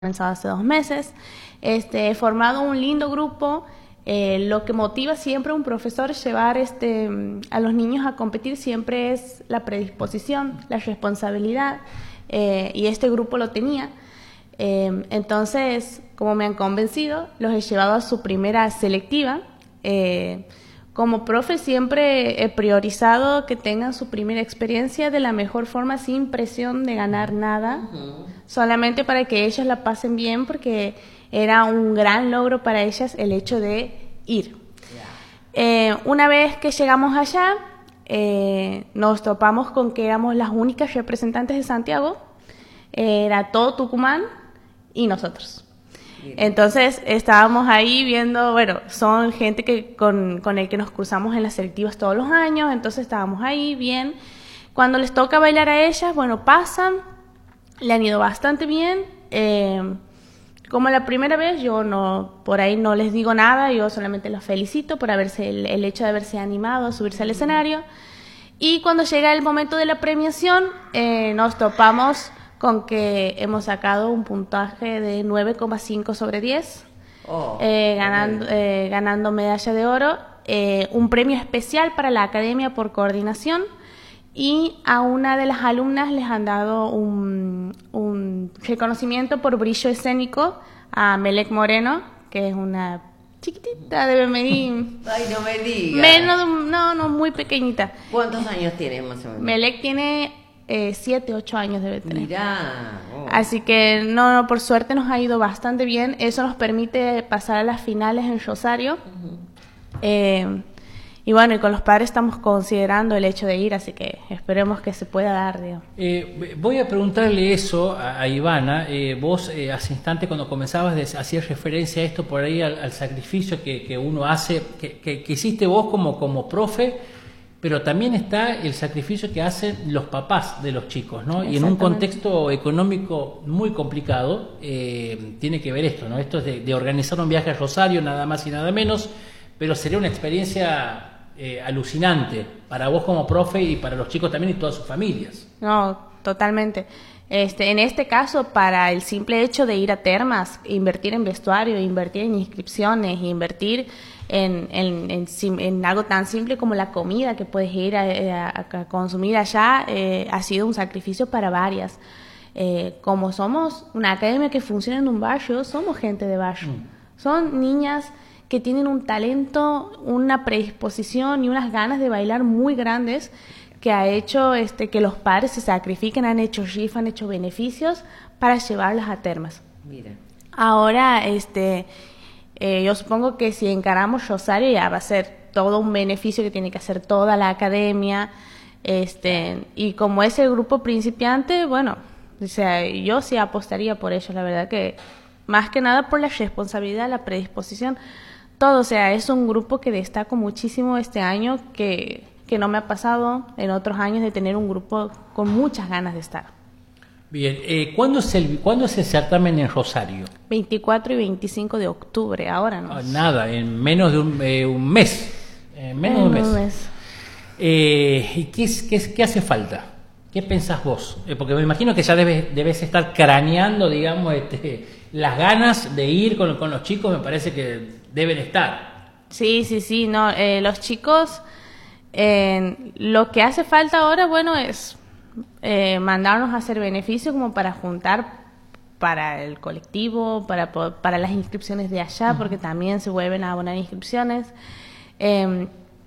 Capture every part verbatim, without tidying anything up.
comenzado hace dos meses. Este, he formado un lindo grupo. Eh, lo que motiva siempre a un profesor llevar este, a los niños a competir siempre es la predisposición, la responsabilidad, eh, y este grupo lo tenía. Eh, entonces, como me han convencido, los he llevado a su primera selectiva. Eh, como profe siempre he priorizado que tengan su primera experiencia de la mejor forma, sin presión de ganar nada, uh-huh. solamente para que ellos la pasen bien, porque era un gran logro para ellas el hecho de ir. Yeah. Eh, una vez que llegamos allá, eh, nos topamos con que éramos las únicas representantes de Santiago, eh, era todo Tucumán y nosotros. Entonces estábamos ahí viendo, bueno, son gente que con, con el que nos cruzamos en las selectivas todos los años, entonces estábamos ahí bien. Cuando les toca bailar a ellas, bueno, pasan, le han ido bastante bien. Eh, como la primera vez, yo no, por ahí no les digo nada, yo solamente los felicito por haberse, el, el hecho de haberse animado a subirse al escenario. Y cuando llega el momento de la premiación, eh, nos topamos con que hemos sacado un puntaje de nueve coma cinco sobre diez, oh, eh, ganando, eh, ganando medalla de oro, eh, un premio especial para la Academia por coordinación, y a una de las alumnas les han dado un, un reconocimiento por brillo escénico a Melec Moreno, que es una chiquitita, debe medir... Ay, no me digas. Menos, no, no, muy pequeñita. ¿Cuántos años tiene más o menos? Melec tiene... Eh, siete, ocho años debe tener. Mirá. Oh. Así que no, no, por suerte nos ha ido bastante bien. Eso nos permite pasar a las finales en Rosario. Uh-huh. eh, y bueno, y con los padres estamos considerando el hecho de ir, así que esperemos que se pueda dar, digamos. Eh, voy a preguntarle eso a, a Ivana. Eh, vos eh, hace instante, cuando comenzabas, de, hacías referencia a esto por ahí, al, al sacrificio que, que uno hace, que, que, que hiciste vos como, como profe. Pero también está el sacrificio que hacen los papás de los chicos, ¿no? Y en un contexto económico muy complicado, eh, tiene que ver esto, ¿no? Esto es de, de organizar un viaje a Rosario, nada más y nada menos, pero sería una experiencia eh, alucinante para vos como profe y para los chicos también y todas sus familias. No, totalmente. Este, en este caso, para el simple hecho de ir a termas, invertir en vestuario, invertir en inscripciones, invertir en, en, en, en algo tan simple como la comida que puedes ir a, a, a consumir allá, eh, ha sido un sacrificio para varias. Eh, como somos una academia que funciona en un barrio, somos gente de barrio. Mm. Son niñas que tienen un talento, una predisposición y unas ganas de bailar muy grandes, que ha hecho este, que los padres se sacrifiquen, han hecho rifas, han hecho beneficios para llevarlas a termas. Mira. Ahora, este, eh, yo supongo que si encaramos Rosario ya va a ser todo un beneficio que tiene que hacer toda la academia, este, y como es el grupo principiante, bueno, o sea, yo sí apostaría por ellos, la verdad que más que nada por la responsabilidad, la predisposición, todo, o sea, es un grupo que destaco muchísimo este año, que que no me ha pasado en otros años de tener un grupo con muchas ganas de estar. Bien, eh, ¿cuándo es el cuándo es el certamen en Rosario? veinticuatro y veinticinco de octubre, ahora no. Ah, nada, en menos de un, eh, un mes. En menos en de un mes. Un mes. Eh, ¿Y qué, es, qué, es, qué hace falta? ¿Qué pensás vos? Eh, porque me imagino que ya debes, debes estar craneando, digamos, este, las ganas de ir con, con los chicos, me parece que deben estar. Sí, sí, sí, no, eh, los chicos... Eh, lo que hace falta ahora, bueno, es eh, mandarnos a hacer beneficios como para juntar para el colectivo, para, para las inscripciones de allá, uh-huh. porque también se vuelven a abonar inscripciones. Eh,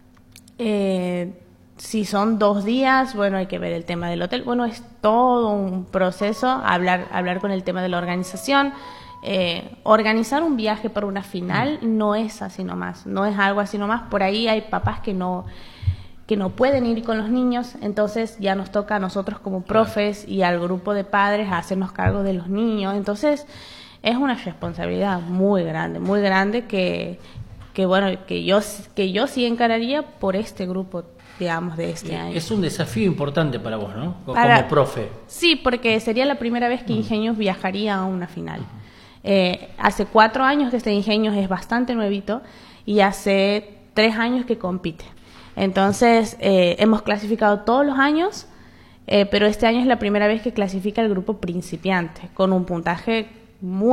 eh, si son dos días, bueno, hay que ver el tema del hotel. Bueno, es todo un proceso, hablar, hablar con el tema de la organización. Eh, organizar un viaje para una final uh-huh. no es así nomás, no es algo así nomás. Por ahí hay papás que no... que no pueden ir con los niños, entonces ya nos toca a nosotros como profes y al grupo de padres a hacernos cargo de los niños. Entonces es una responsabilidad muy grande, muy grande que, que bueno, que yo, que yo sí encararía por este grupo, digamos, de este año. Es un desafío importante para vos, ¿no? Como para, profe. Sí, porque sería la primera vez que Ingenios viajaría a una final. Eh, hace cuatro años que este Ingenios es bastante nuevito y hace tres años que compite. Entonces, eh, hemos clasificado todos los años, eh, pero este año es la primera vez que clasifica el grupo principiante, con un puntaje muy